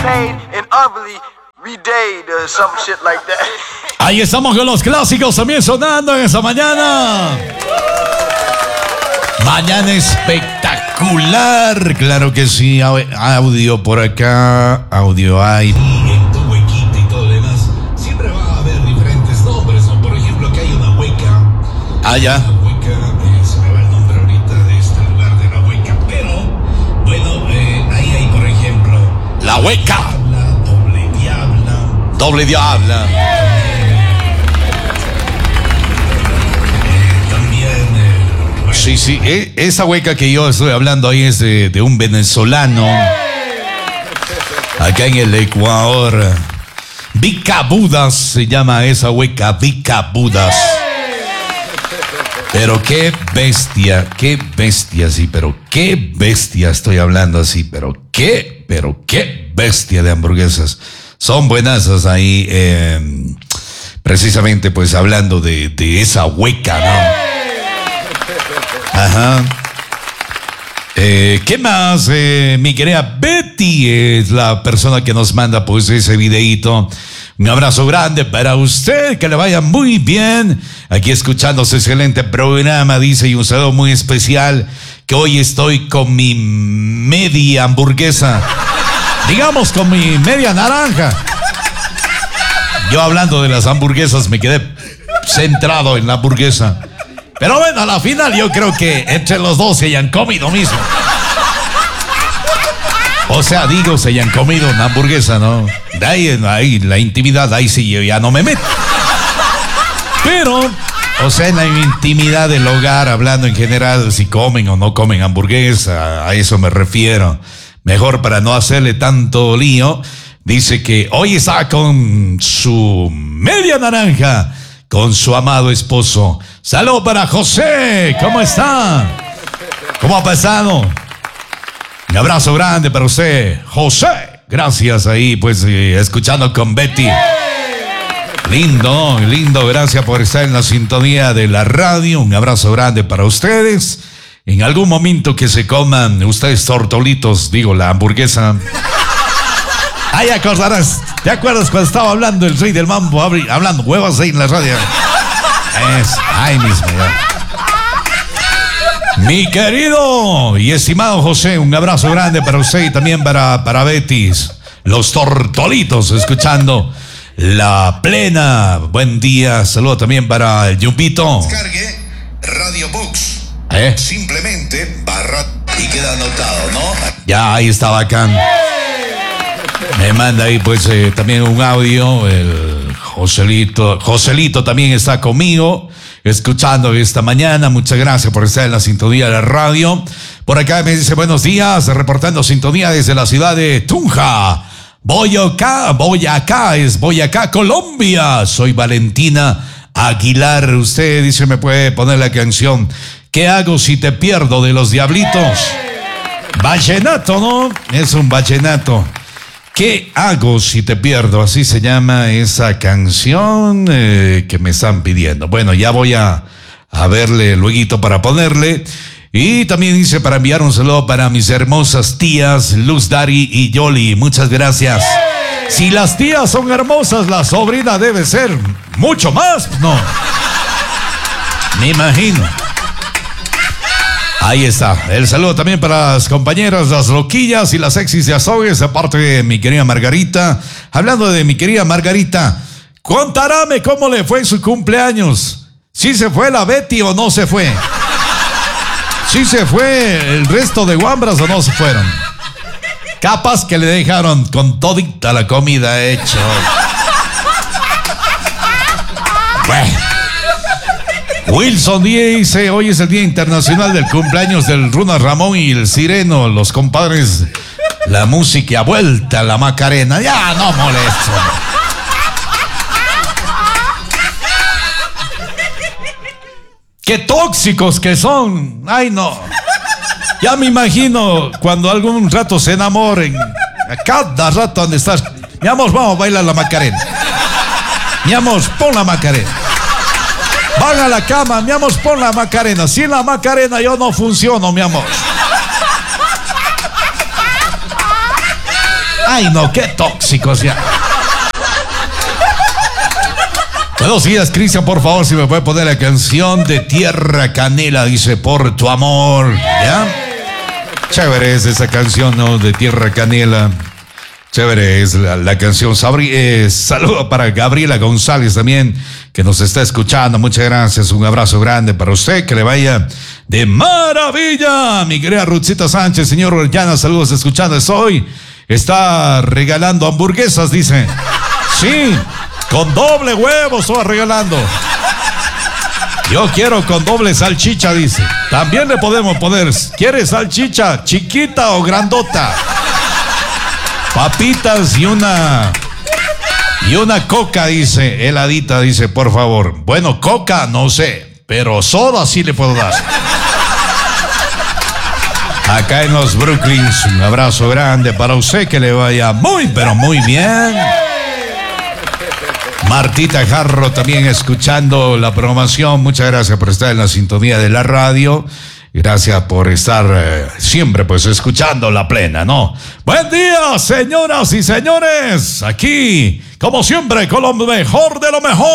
made and ugly redade or some shit like that. Ahí estamos con los clásicos también sonando en esa mañana. Mañana espectacular, claro que sí. Audio por acá, audio hay. En tu huequito y todo lo demás, siempre va a haber diferentes nombres, ¿no? Por ejemplo, que hay una hueca. Ah, ya. La hueca, se me va el nombre ahorita de este lugar de la hueca, pero, bueno, ahí hay, por ejemplo, La hueca. doble diabla. Doble diabla. Sí, sí, esa hueca que yo estoy hablando ahí es de un venezolano acá en el Ecuador. Vicabudas se llama esa hueca, Vicabudas. Pero qué bestia, sí, pero qué bestia estoy hablando así, pero qué bestia de hamburguesas. Son buenasas ahí, precisamente pues hablando de esa hueca, ¿no? Ajá. ¿Qué más? Mi querida Betty es la persona que nos manda pues ese videíto. Un abrazo grande para usted, que le vaya muy bien. Aquí escuchando su excelente programa, dice, y un saludo muy especial, que hoy estoy con mi media hamburguesa. Digamos, con mi media naranja. Yo hablando de las hamburguesas me quedé centrado en la hamburguesa. Pero bueno, a la final yo creo que entre los dos se hayan comido mismo. O sea, digo, se hayan comido una hamburguesa, ¿no? De ahí la intimidad, ahí sí yo ya no me meto. Pero, o sea, en la intimidad del hogar, hablando en general, si comen o no comen hamburguesa, a eso me refiero. Mejor para no hacerle tanto lío, dice que hoy está con su media naranja, con su amado esposo. Saludos para José, ¿cómo está? ¿Cómo ha pasado? Un abrazo grande para usted, José. Gracias ahí, pues, escuchando con Betty. Lindo, lindo, gracias por estar en la sintonía de la radio. Un abrazo grande para ustedes. En algún momento que se coman ustedes tortolitos, digo, la hamburguesa. Ahí acordarás, ¿te acuerdas cuando estaba hablando el rey del mambo, hablando huevos ahí en la radio? Ahí mismo, ya. Mi querido y estimado José, un abrazo grande para usted y también para Betty. Los tortolitos, escuchando La Plena. Buen día, saludo también para el Yumpito. Descargue Radio Box. Simplemente barra y queda anotado, ¿no? Ya, ahí está bacán. Me manda ahí pues también un audio. El Joselito también está conmigo, escuchando esta mañana. Muchas gracias por estar en la sintonía de la radio. Por acá me dice buenos días, reportando sintonía desde la ciudad de Tunja, Boyacá, Colombia. Soy Valentina Aguilar. Usted dice, me puede poner la canción ¿Qué hago si te pierdo? De los Diablitos. Vallenato, ¿no? Es un vallenato. ¿Qué hago si te pierdo? Así se llama esa canción que me están pidiendo. Bueno, ya voy a verle lueguito para ponerle. Y también dice para enviar un saludo para mis hermosas tías Luz, Dari y Yoli. Muchas gracias. Si las tías son hermosas, la sobrina debe ser mucho más, ¿no? Me imagino. Ahí está. El saludo también para las compañeras, las loquillas y las sexys de Azogues, aparte de mi querida Margarita. Hablando de mi querida Margarita, contarame cómo le fue en su cumpleaños. ¿Sí se fue la Betty o no se fue? ¿Sí se fue el resto de guambras o no se fueron? Capaz que le dejaron con todita la comida hecha. Bueno. Wilson dice, hoy es el Día Internacional del cumpleaños del Runa Ramón y el Sireno, los compadres, la música vuelta, la Macarena. Ya, no molesto. Qué tóxicos que son. Ay, no. Ya me imagino cuando algún rato se enamoren. A cada rato donde estás. Mi amor, vamos a bailar la Macarena. Mi amor, pon la Macarena. Van a la cama, mi amor, pon la Macarena. Sin la Macarena yo no funciono, mi amor. Ay, no, qué tóxicos ya. Buenos días, Cristian, por favor, si me puede poner la canción de Tierra Canela, dice, por tu amor, ¿ya? Chévere es esa canción, ¿no? De Tierra Canela. Chévere es la canción. Saludo para Gabriela González también, que nos está escuchando. Muchas gracias, un abrazo grande para usted, que le vaya de maravilla. Mi querida Ruthcita Sánchez, señor Orellana, saludos escuchando. Está regalando hamburguesas, dice. Sí, con doble huevo estoy regalando. Yo quiero con doble salchicha, dice. También le podemos poner, ¿quiere salchicha chiquita o grandota? Papitas y una coca, dice, heladita, dice, por favor. Bueno, coca, no sé, pero soda sí le puedo dar. Acá en los Brooklyns, un abrazo grande para usted, que le vaya muy, pero muy bien. Martita Jarro también escuchando la programación. Muchas gracias por estar en la sintonía de la radio. Gracias por estar siempre pues escuchando La Plena, ¿no? Buen día, señoras y señores. Aquí, como siempre, con lo mejor de lo mejor.